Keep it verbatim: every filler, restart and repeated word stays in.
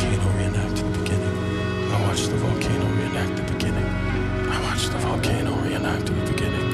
volcano reenact the beginning. I watched the volcano reenact the beginning. I watched the volcano reenact the beginning.